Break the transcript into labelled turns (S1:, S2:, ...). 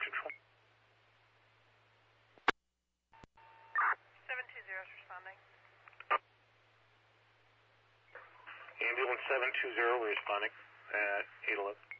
S1: control.
S2: 720 is responding.
S1: Ambulance 720, we're responding at 811.